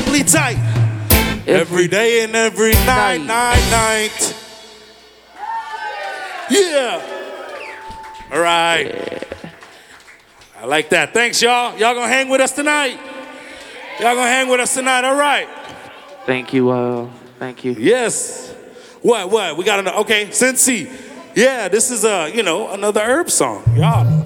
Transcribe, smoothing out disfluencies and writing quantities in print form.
simply tight. Every day and every night. Yeah. All right. Yeah. I like that. Thanks, y'all. Y'all gonna hang with us tonight? Y'all gonna hang with us tonight? All right. Thank you. Thank you. Yes. What? We got another. Okay, Cincy. Yeah, this is another herb song. Y'all.